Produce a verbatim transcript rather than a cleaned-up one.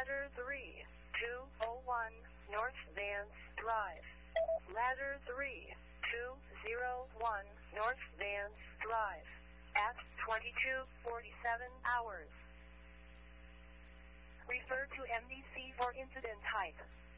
Ladder three two oh one North Vance Drive. Ladder three two oh one North Vance Drive. At twenty-two forty-seven hours. Refer to M D C for incident type.